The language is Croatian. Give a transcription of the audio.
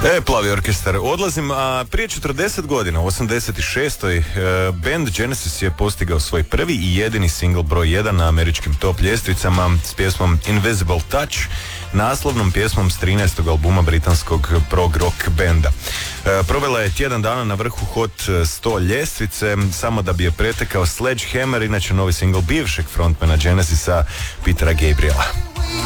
Plavi orkestar. Odlazim, a prije 40 godina, u 86. band Genesis je postigao svoj prvi i jedini single broj 1 na američkim top ljestvicama s pjesmom Invisible Touch, naslovnom pjesmom s 13. albuma britanskog prog rock benda. Provela je tjedan dana na vrhu Hot 100 ljestvice, samo da bi je pretekao Sledgehammer, inače novi single bivšeg frontmana Genesisa Petera Gabriela.